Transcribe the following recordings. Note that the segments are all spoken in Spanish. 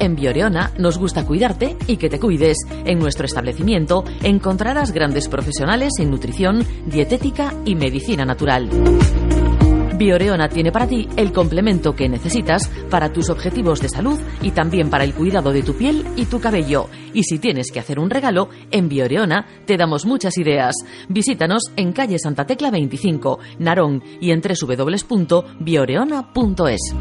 En Bioreona nos gusta cuidarte y que te cuides. En nuestro establecimiento encontrarás grandes profesionales en nutrición, dietética y medicina natural. Bioreona tiene para ti el complemento que necesitas para tus objetivos de salud y también para el cuidado de tu piel y tu cabello. Y si tienes que hacer un regalo, en Bioreona te damos muchas ideas. Visítanos en calle Santa Tecla 25, Narón, y en www.bioreona.es.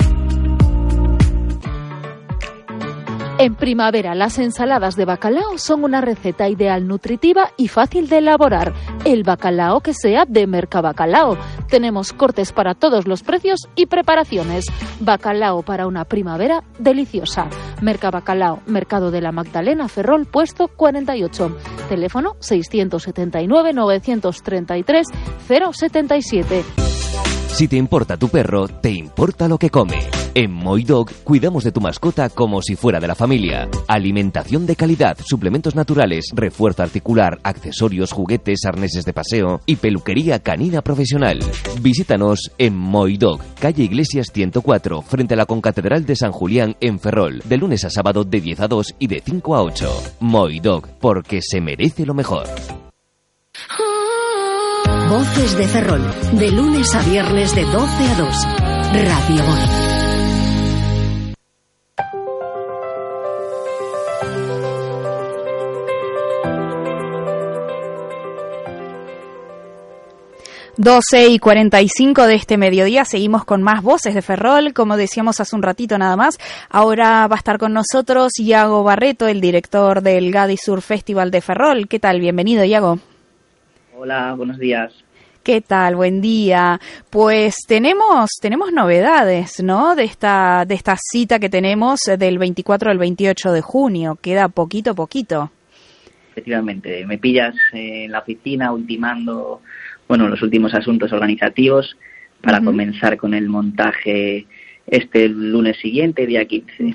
En primavera, las ensaladas de bacalao son una receta ideal, nutritiva y fácil de elaborar. El bacalao que sea de Mercabacalao. Tenemos cortes para todos los precios y preparaciones. Bacalao para una primavera deliciosa. Mercabacalao, Mercado de la Magdalena, Ferrol, puesto 48. Teléfono 679 933 077. Si te importa tu perro, te importa lo que come. En Moidog cuidamos de tu mascota como si fuera de la familia. Alimentación de calidad, suplementos naturales, refuerzo articular, accesorios, juguetes, arneses de paseo y peluquería canina profesional. Visítanos en Moidog, calle Iglesias 104, frente a la Concatedral de San Julián en Ferrol, de lunes a sábado de 10 a 2 y de 5 a 8. Moidog, porque se merece lo mejor. Voces de Ferrol, de lunes a viernes de 12 a 2. Radio Gol. Doce y 45 de este mediodía, seguimos con más Voces de Ferrol, como decíamos hace un ratito nada más. Ahora va a estar con nosotros Iago Barreto, el director del Gadis Surf Festival de Ferrol. ¿Qué tal? Bienvenido, Iago. Hola, buenos días. ¿Qué tal? Buen día. Pues tenemos novedades, ¿no? De esta cita que tenemos del 24 al 28 de junio. Queda poquito. Efectivamente, me pillas en la oficina ultimando, los últimos asuntos organizativos para comenzar con el montaje el lunes siguiente, día 15.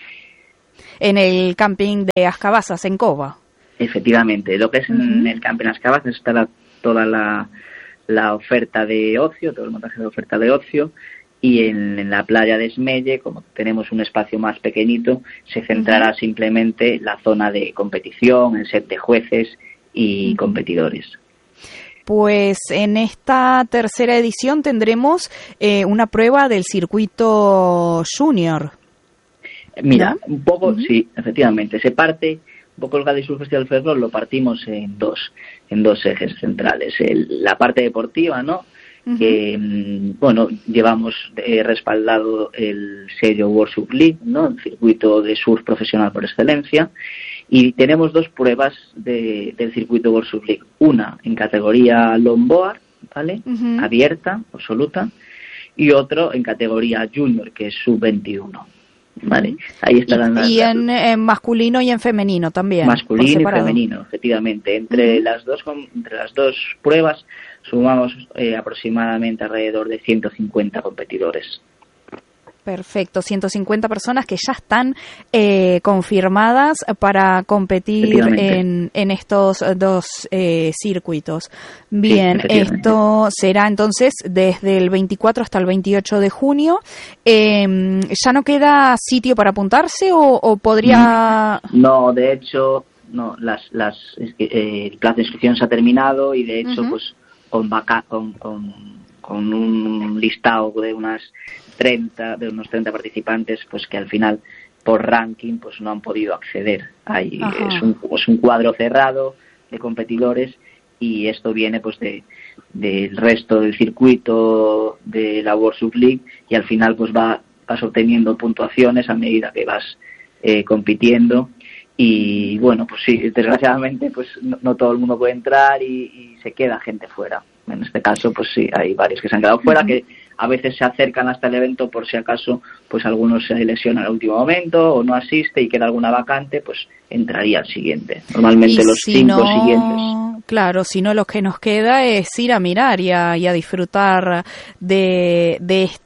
En el camping de Ascabazas, en Cova. Efectivamente, lo que es en el camping Ascabazas está toda la oferta de ocio, todo el montaje de oferta de ocio, y en la playa de Esmelle, como tenemos un espacio más pequeñito, se centrará simplemente la zona de competición, el set de jueces y competidores. Pues en esta tercera edición tendremos una prueba del circuito junior. Mira, ¿no? Un poco, sí, efectivamente, se parte. Un poco el Gadis Surf Festival Ferrol lo partimos en dos ejes centrales. La parte deportiva, ¿no? Que, llevamos respaldado el sello World Surf League, ¿no? El circuito de surf profesional por excelencia. Y tenemos dos pruebas del circuito World Surf League. Una en categoría longboard, ¿vale? Abierta, absoluta. Y otro en categoría junior, que es sub-21. Vale, ahí estarán y en masculino y en femenino también. Masculino y femenino, efectivamente. Entre las dos pruebas sumamos aproximadamente alrededor de 150 competidores. Perfecto, 150 personas que ya están confirmadas para competir en estos dos circuitos. Bien, sí, esto será entonces desde el 24 hasta el 28 de junio. ¿Ya no queda sitio para apuntarse o podría...? No, de hecho, no. El plazo de inscripción se ha terminado y de hecho, pues con un listado de unos 30 participantes, pues que al final por ranking pues no han podido acceder. Es un cuadro cerrado de competidores y esto viene pues del resto del circuito de la World Surf League y al final pues vas obteniendo puntuaciones a medida que vas compitiendo y pues sí, desgraciadamente pues no todo el mundo puede entrar y se queda gente fuera. En este caso, pues sí, hay varios que se han quedado fuera, que a veces se acercan hasta el evento por si acaso, pues algunos se lesionan al último momento o no asiste y queda alguna vacante, pues entraría al siguiente. Normalmente los 5 siguientes. Claro, si no, lo que nos queda es ir a mirar y a disfrutar de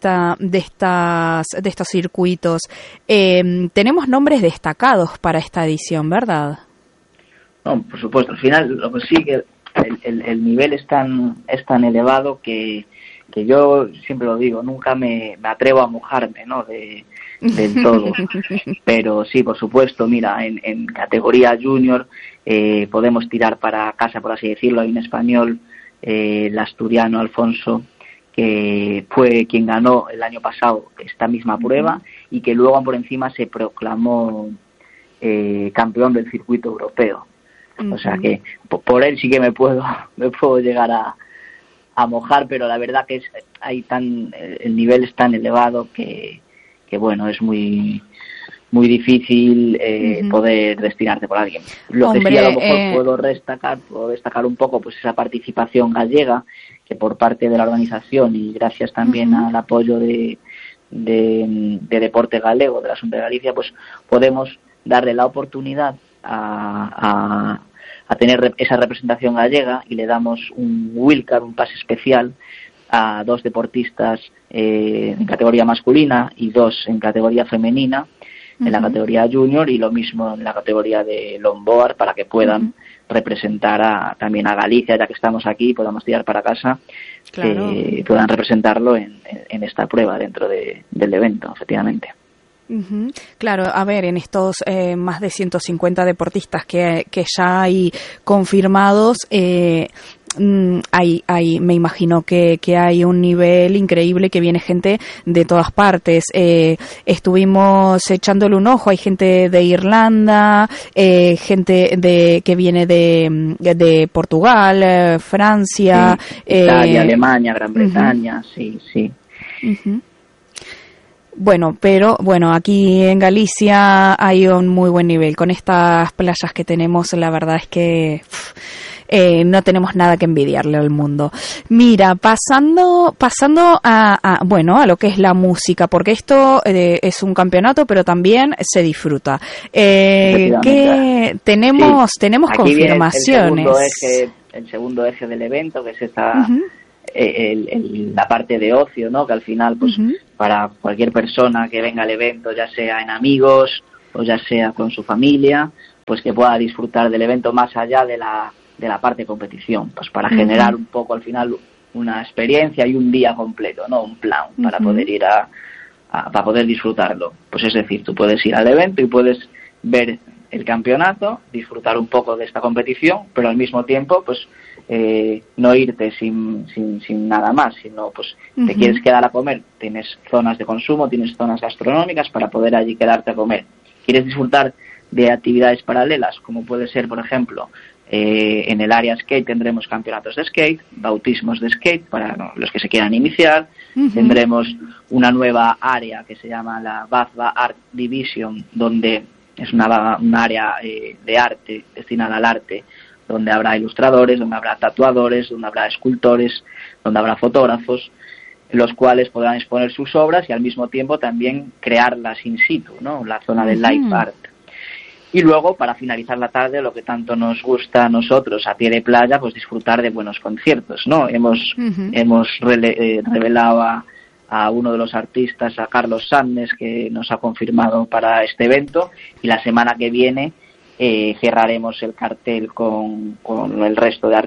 estos circuitos. Tenemos nombres destacados para esta edición, ¿verdad? No, por supuesto. Al final, lo que sí que el nivel es tan elevado que yo siempre lo digo, nunca me atrevo a mojarme, ¿no? del todo. Pero sí, por supuesto, mira, en categoría junior podemos tirar para casa, por así decirlo. Hay un español, el asturiano Alfonso, que fue quien ganó el año pasado esta misma prueba y que luego por encima se proclamó campeón del circuito europeo. O sea que por él sí que me puedo llegar a mojar, pero la verdad que el nivel es tan elevado que bueno, es muy difícil poder destinarte por alguien. Lo que sí a lo mejor puedo destacar un poco, pues esa participación gallega, que por parte de la organización y gracias también al apoyo de Deporte Galego, de la Xunta de Galicia, pues podemos darle la oportunidad a tener esa representación gallega y le damos un wildcard, un pase especial a 2 deportistas en categoría masculina y 2 en categoría femenina, en la categoría junior, y lo mismo en la categoría de longboard, para que puedan representar también a Galicia, ya que estamos aquí, podamos tirar para casa, claro. Puedan representarlo en esta prueba dentro del evento, efectivamente. Claro, a ver, en estos más de 150 deportistas que ya hay confirmados, me imagino que hay un nivel increíble, que viene gente de todas partes. Estuvimos echándole un ojo, hay gente de Irlanda, gente que viene de Portugal, Francia, Italia, Alemania, Gran Bretaña, sí. Bueno, aquí en Galicia hay un muy buen nivel. Con estas playas que tenemos, la verdad es que no tenemos nada que envidiarle al mundo. Mira, pasando a lo que es la música, porque esto es un campeonato, pero también se disfruta. ¿Qué tenemos confirmaciones? El segundo eje del evento, que es esta la parte de ocio, ¿no? Que al final, pues, para cualquier persona que venga al evento, ya sea en amigos o ya sea con su familia, pues que pueda disfrutar del evento más allá de la parte de competición, pues para generar un poco al final una experiencia y un día completo, ¿no? Un plan para poder ir para poder disfrutarlo. Pues es decir, tú puedes ir al evento y puedes ver el campeonato, disfrutar un poco de esta competición, pero al mismo tiempo, pues no irte sin nada más, sino pues te quieres quedar a comer, tienes zonas de consumo, tienes zonas gastronómicas para poder allí quedarte a comer. Quieres disfrutar de actividades paralelas, como puede ser, por ejemplo, en el área skate tendremos campeonatos de skate, bautismos de skate para los que se quieran iniciar, tendremos una nueva área que se llama la BAFBA Art Division, donde es una área de arte, destinada al arte, donde habrá ilustradores, donde habrá tatuadores, donde habrá escultores, donde habrá fotógrafos, los cuales podrán exponer sus obras y al mismo tiempo también crearlas in situ, ¿no? La zona del live art. Y luego, para finalizar la tarde, lo que tanto nos gusta a nosotros, a pie de playa, pues disfrutar de buenos conciertos, ¿no? Hemos revelado a uno de los artistas, a Carlos Sannes, que nos ha confirmado para este evento, y la semana que viene cerraremos el cartel con el resto de artistas